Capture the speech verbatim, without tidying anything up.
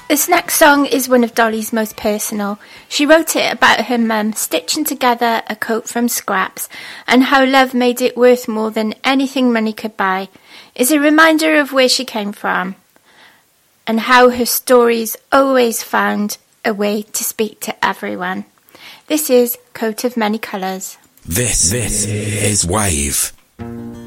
This next song is one of Dolly's most personal. She wrote it about her mum stitching together a coat from scraps and how love made it worth more than anything money could buy. It's a reminder of where she came from and how her stories always found a way to speak to everyone. This is Coat of Many Colours. This, this is Wave.